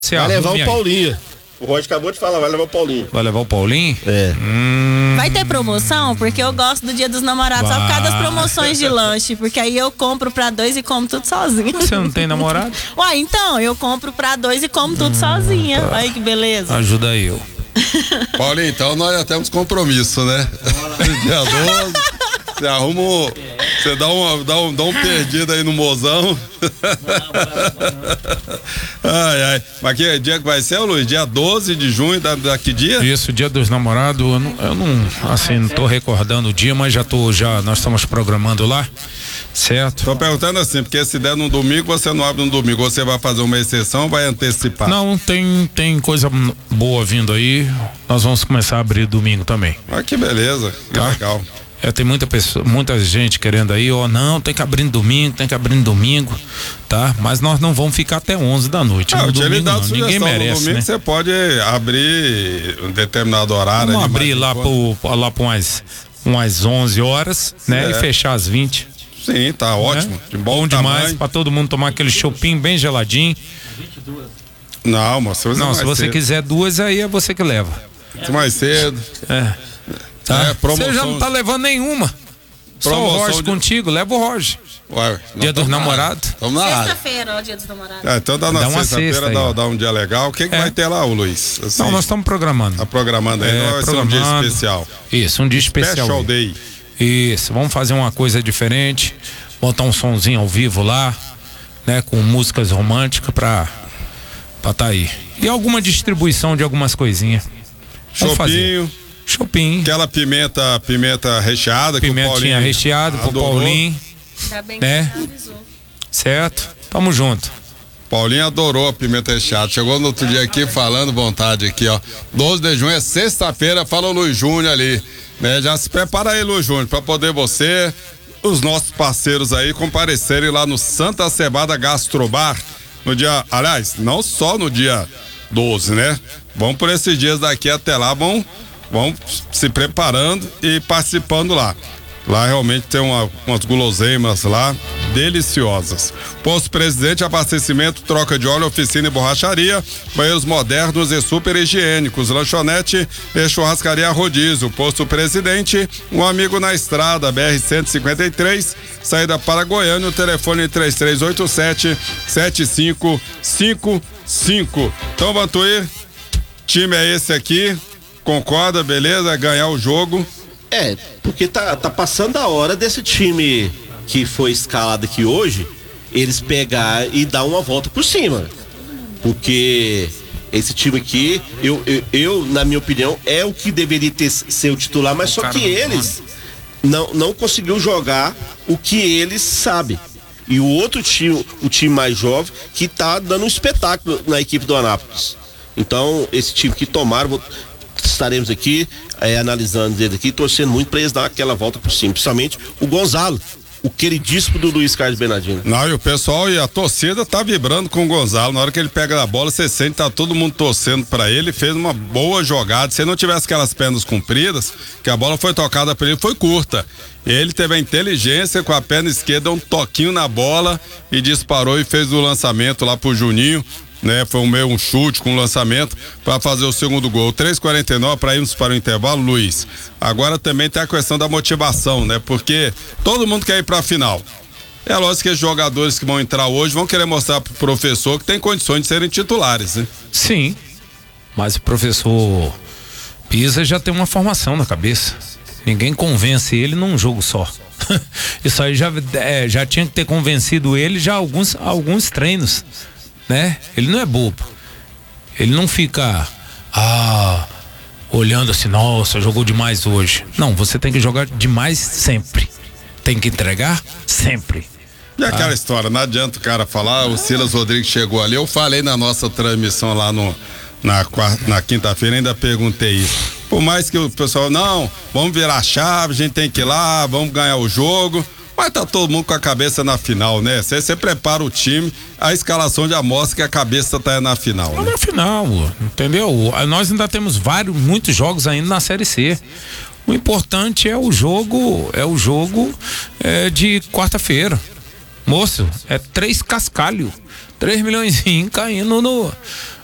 Vai levar o Paulinho. O Roger acabou de falar, vai levar o Paulinho. Vai levar o Paulinho? É. Vai ter promoção? Porque eu gosto do Dia dos Namorados só por causa das promoções de lanche. Porque aí eu compro pra 2 e como tudo sozinho. Você não tem namorado? Uai, então, eu compro pra 2 e como tudo sozinha. Tá. Aí que beleza. Ajuda eu. Paulinho, então nós já temos compromisso, né? Dia 12. Você arruma. Você dá um perdido aí no mozão. Ai. Mas que dia que vai ser, Luiz? Dia 12 de junho, daqui dia? Isso, Dia dos Namorados. Eu não tô recordando o dia, mas nós estamos programando lá. Certo? Tô perguntando assim, porque se der no domingo, você não abre no domingo. Você vai fazer uma exceção ou vai antecipar? Não, tem coisa boa vindo aí. Nós vamos começar a abrir domingo também. Ah, que beleza, que legal. Tem muita gente querendo aí, não, tem que abrir no domingo, tá? Mas nós não vamos ficar até 11 da noite. No domingo não, ninguém merece, no domingo, né? Você pode abrir um determinado horário. Vamos abrir lá por umas 11 horas, né? E fechar às 20. Sim, tá ótimo. De bom demais, pra todo mundo tomar aquele chopinho bem geladinho. Não, mas se você quiser 2, aí é você que leva. Mais cedo. Tá? Você já não tá levando nenhuma. Só o Roger contigo, leva o Roger. Dia dos Namorados. Vamos lá. Sexta-feira, ó, Dia dos Namorados. Então dá na sexta-feira, dá um dia legal. O que vai ter lá, Luiz? Assim, não, nós estamos programando. Tá programando aí, vai ser um dia especial. Isso, um dia especial. Special Day. Isso, vamos fazer uma coisa diferente, botar um sonzinho ao vivo lá, né, com músicas românticas pra tá aí. E alguma distribuição de algumas coisinhas. Chopinho. Aquela pimenta recheada. Pimentinha recheada pro Paulinho. Tá bem, né? Certo? Tamo junto. Paulinho adorou a pimenta recheada. Chegou no outro dia aqui falando vontade aqui, ó. 12 de junho é sexta-feira, fala o Luiz Júnior ali. Né? Já se prepara aí, Luiz Júnior, pra poder os nossos parceiros aí comparecerem lá no Santa Cebada Gastrobar no dia, aliás, não só no dia 12, né? Vamos por esses dias daqui até lá, vão se preparando e participando lá. Lá realmente tem umas guloseimas lá deliciosas. Posto Presidente, abastecimento, troca de óleo, oficina e borracharia, banheiros modernos e super higiênicos, lanchonete e churrascaria rodízio. Posto Presidente, um amigo na estrada, BR-153, saída para Goiânia, o telefone 3387-7555. Então, Vantuir, time é esse aqui, concorda, beleza? Ganhar o jogo. Porque tá passando a hora desse time que foi escalado aqui hoje, eles pegar e dar uma volta por cima. Porque esse time aqui, eu na minha opinião, é o que deveria ser o titular, mas só que eles não conseguiu jogar o que eles sabem. E o outro time, o time mais jovem, que tá dando um espetáculo na equipe do Anápolis. Então, esse time que tomaram, estaremos aqui analisando ele aqui, torcendo muito para eles dar aquela volta por cima, principalmente o Gonzalo, o queridíssimo do Luiz Carlos Bernardino. Não, e o pessoal e a torcida tá vibrando com o Gonzalo. Na hora que ele pega a bola, você sente, tá todo mundo torcendo para ele. Fez uma boa jogada. Se ele não tivesse aquelas pernas compridas, que a bola foi tocada para ele, foi curta. Ele teve a inteligência, com a perna esquerda, um toquinho na bola e disparou e fez o lançamento lá pro Juninho. Né, foi um chute com lançamento para fazer o segundo gol. 3:49 para irmos para o intervalo, Luiz. Agora também tem a questão da motivação, né? Porque todo mundo quer ir para a final. É lógico que os jogadores que vão entrar hoje vão querer mostrar pro professor que tem condições de serem titulares, né? Sim, mas o professor Pisa já tem uma formação na cabeça. Ninguém convence ele num jogo só. Isso aí já tinha que ter convencido ele já alguns treinos. Né? Ele não é bobo. Ele não fica olhando assim, nossa, jogou demais hoje. Não, você tem que jogar demais sempre. Tem que entregar sempre. E aquela história, não adianta o cara falar, o Silas Rodrigues chegou ali, eu falei na nossa transmissão lá na quinta-feira, ainda perguntei isso. Por mais que o pessoal, não, vamos virar a chave, a gente tem que ir lá, vamos ganhar o jogo. Mas tá todo mundo com a cabeça na final, né? Você prepara o time, a escalação já mostra que a cabeça tá na final. Né? Na final, entendeu? Nós ainda temos muitos jogos ainda na Série C. O importante é o jogo de quarta-feira. Moço, é 3 cascalho, 3 milhões caindo